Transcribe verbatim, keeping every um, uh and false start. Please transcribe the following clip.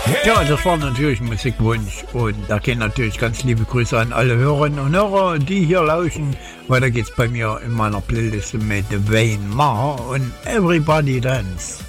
Ja, das war natürlich ein Musikwunsch und da gehen natürlich ganz liebe Grüße an alle Hörerinnen und Hörer, die hier lauschen. Weiter geht's bei mir in meiner Playliste mit Wayne Marr und Everybody Dance.